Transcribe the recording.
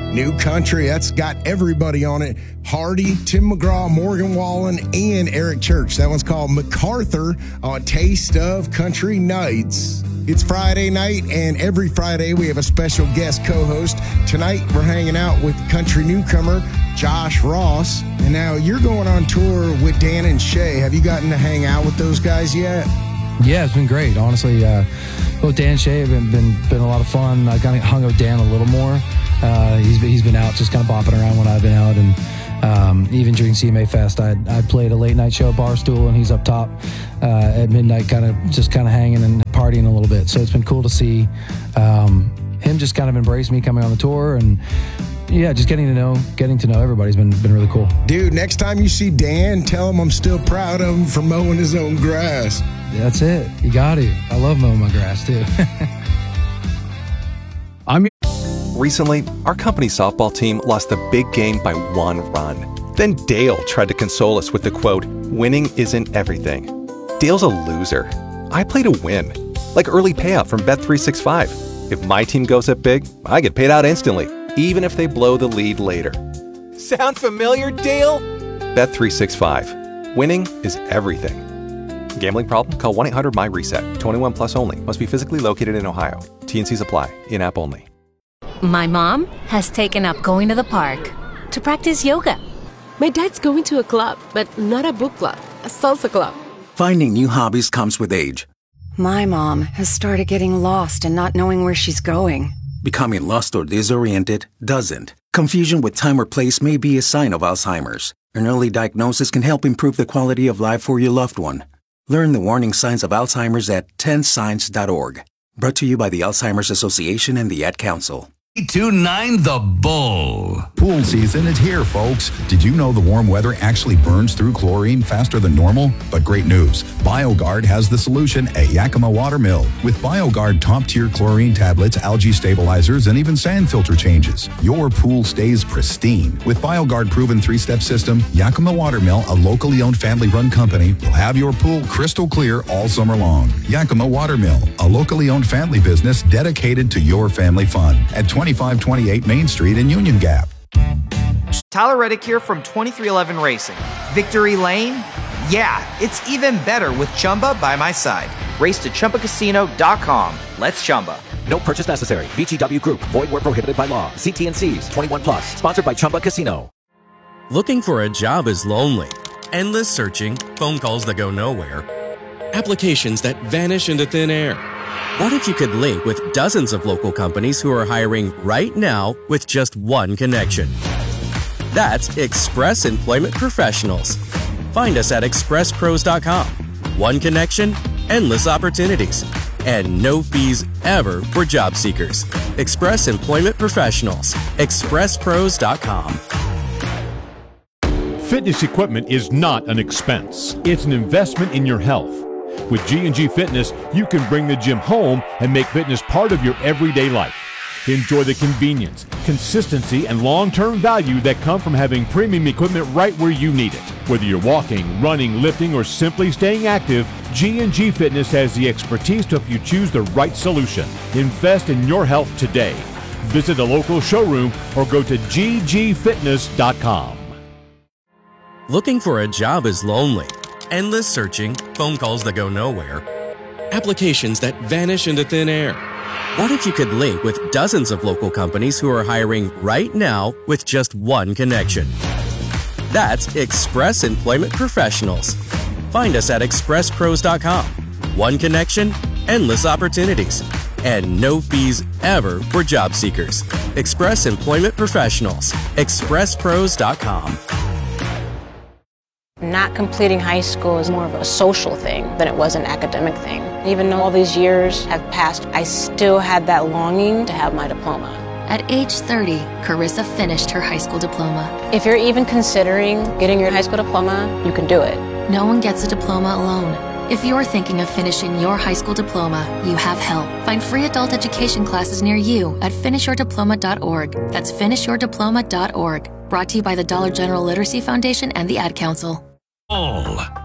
New Country, that's got everybody on it. Hardy, Tim McGraw, Morgan Wallen, and Eric Church. That one's called MacArthur on Taste of Country Nights. It's Friday night, and every Friday we have a special guest co-host. Tonight we're hanging out with country newcomer Josh Ross. And now you're going on tour with Dan and Shay. Have you gotten to hang out with those guys yet? Yeah, it's been great. Honestly, both Dan and Shay have been a lot of fun. I kind of hung out with Dan a little more. He's been out just kind of bopping around when I've been out, and even during CMA Fest, I played a late night show at Barstool, and he's up top at midnight, kind of hanging and partying a little bit. So it's been cool to see him just kind of embrace me coming on the tour, and yeah, just getting to know everybody's been really cool. Dude, next time you see Dan, tell him I'm still proud of him for mowing his own grass. That's it. You got to. I love mowing my grass too. Recently, our company softball team lost the big game by 1 run. Then Dale tried to console us with the quote, "Winning isn't everything." Dale's a loser. I play to win, like early payout from Bet365. If my team goes up big, I get paid out instantly, even if they blow the lead later. Sound familiar, Dale? Bet365. Winning is everything. Gambling problem? Call 1-800-MY-RESET. 21 plus only. Must be physically located in Ohio. T&Cs apply. In-app only. My mom has taken up going to the park to practice yoga. My dad's going to a club, but not a book club, a salsa club. Finding new hobbies comes with age. My mom has started getting lost and not knowing where she's going. Becoming lost or disoriented doesn't. Confusion with time or place may be a sign of Alzheimer's. An early diagnosis can help improve the quality of life for your loved one. Learn the warning signs of Alzheimer's at 10signs.org. Brought to you by the Alzheimer's Association and the Ad Council. 829 The Bull. Pool season is here, folks. Did you know the warm weather actually burns through chlorine faster than normal? But great news. BioGuard has the solution at Yakima Watermill. With BioGuard top-tier chlorine tablets, algae stabilizers, and even sand filter changes, your pool stays pristine. With BioGuard proven 3-step system, Yakima Watermill, a locally owned family-run company, will have your pool crystal clear all summer long. Yakima Watermill, a locally owned family business dedicated to your family fun. At 2528 Main Street in Union Gap. Tyler Reddick here from 2311 Racing. Victory Lane? Yeah, it's even better with Chumba by my side. Race to ChumbaCasino.com. Let's Chumba. No purchase necessary. VGW Group. Void where prohibited by law. See T&Cs. 21 plus. Sponsored by Chumba Casino. Looking for a job is lonely. Endless searching, phone calls that go nowhere, applications that vanish into thin air. What if you could link with dozens of local companies who are hiring right now with just one connection? That's Express Employment Professionals. Find us at expresspros.com. One connection, endless opportunities, and no fees ever for job seekers. Express Employment Professionals. expresspros.com. Fitness equipment is not an expense. It's an investment in your health. With G&G Fitness, you can bring the gym home and make fitness part of your everyday life. Enjoy the convenience, consistency, and long-term value that come from having premium equipment right where you need it. Whether you're walking, running, lifting, or simply staying active, G&G Fitness has the expertise to help you choose the right solution. Invest in your health today. Visit a local showroom or go to ggfitness.com. Looking for a job is lonely. Endless searching, phone calls that go nowhere, applications that vanish into thin air. What if you could link with dozens of local companies who are hiring right now with just one connection? That's Express Employment Professionals. Find us at expresspros.com. One connection, endless opportunities, and no fees ever for job seekers. Express Employment Professionals. expresspros.com. Not completing high school is more of a social thing than it was an academic thing. Even though all these years have passed, I still had that longing to have my diploma. At age 30, Carissa finished her high school diploma. If you're even considering getting your high school diploma, you can do it. No one gets a diploma alone. If you're thinking of finishing your high school diploma, you have help. Find free adult education classes near you at finishyourdiploma.org. That's finishyourdiploma.org. Brought to you by the Dollar General Literacy Foundation and the Ad Council.